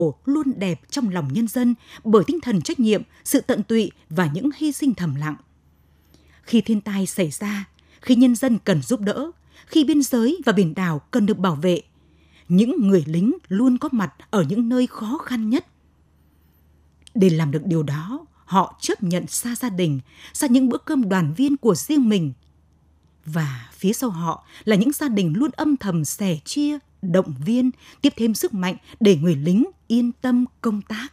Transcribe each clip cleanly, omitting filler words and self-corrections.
luôn đẹp trong lòng nhân dân bởi tinh thần trách nhiệm, sự tận tụy và những hy sinh thầm lặng. Khi thiên tai xảy ra, khi nhân dân cần giúp đỡ, khi biên giới và biển đảo cần được bảo vệ, những người lính luôn có mặt ở những nơi khó khăn nhất. Để làm được điều đó, họ chấp nhận xa gia đình, xa những bữa cơm đoàn viên của riêng mình. Và phía sau họ là những gia đình luôn âm thầm sẻ chia, động viên, tiếp thêm sức mạnh để người lính yên tâm công tác.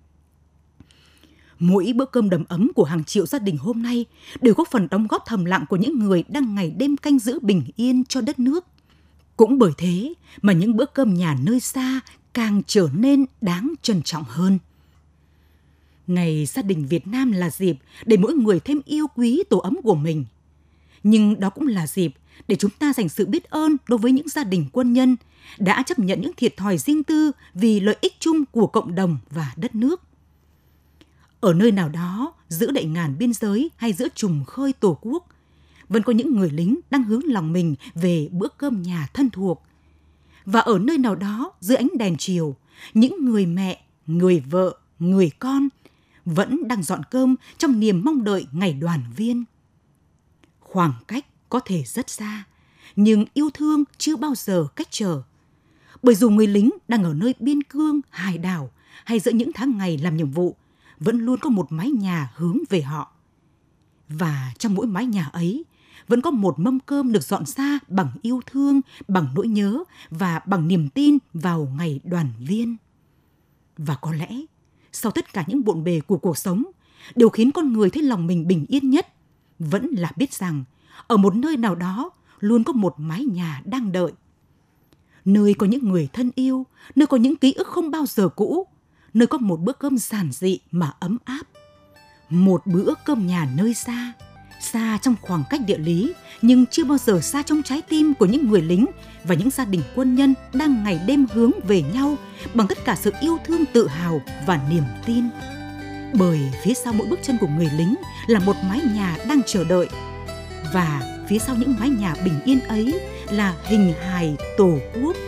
Mỗi bữa cơm đầm ấm của hàng triệu gia đình hôm nay đều góp phần đóng góp thầm lặng của những người đang ngày đêm canh giữ bình yên cho đất nước. Cũng bởi thế mà những bữa cơm nhà nơi xa càng trở nên đáng trân trọng hơn. Ngày Gia đình Việt Nam là dịp để mỗi người thêm yêu quý tổ ấm của mình. Nhưng đó cũng là dịp để chúng ta dành sự biết ơn đối với những gia đình quân nhân đã chấp nhận những thiệt thòi riêng tư vì lợi ích chung của cộng đồng và đất nước. Ở nơi nào đó, giữa đại ngàn biên giới hay giữa trùng khơi Tổ quốc, vẫn có những người lính đang hướng lòng mình về bữa cơm nhà thân thuộc. Và ở nơi nào đó, dưới ánh đèn chiều, những người mẹ, người vợ, người con vẫn đang dọn cơm trong niềm mong đợi ngày đoàn viên. Khoảng cách có thể rất xa, nhưng yêu thương chưa bao giờ cách trở. Bởi dù người lính đang ở nơi biên cương, hải đảo hay giữa những tháng ngày làm nhiệm vụ, vẫn luôn có một mái nhà hướng về họ. Và trong mỗi mái nhà ấy, vẫn có một mâm cơm được dọn ra bằng yêu thương, bằng nỗi nhớ và bằng niềm tin vào ngày đoàn viên. Và có lẽ, sau tất cả những bộn bề của cuộc sống, điều khiến con người thấy lòng mình bình yên nhất vẫn là biết rằng ở một nơi nào đó luôn có một mái nhà đang đợi. Nơi có những người thân yêu, nơi có những ký ức không bao giờ cũ, nơi có một bữa cơm giản dị mà ấm áp. Một bữa cơm nhà nơi xa, xa trong khoảng cách địa lý, nhưng chưa bao giờ xa trong trái tim của những người lính và những gia đình quân nhân đang ngày đêm hướng về nhau bằng tất cả sự yêu thương tự hào và niềm tin. Bởi phía sau mỗi bước chân của người lính là một mái nhà đang chờ đợi. Và phía sau những mái nhà bình yên ấy là hình hài Tổ quốc.